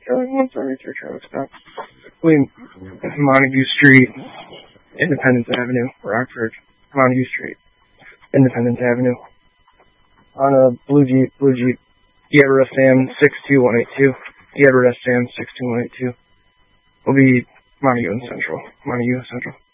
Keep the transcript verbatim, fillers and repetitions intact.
Going one seventy-three Travis Scott. Between Montague Street, Independence Avenue, Rockford, Montague Street, Independence Avenue. On a blue Jeep, blue Jeep, Yabra Sam six two one eight two. Yabra Sam six two one eight two. Will be Montague and Central. Montague Central.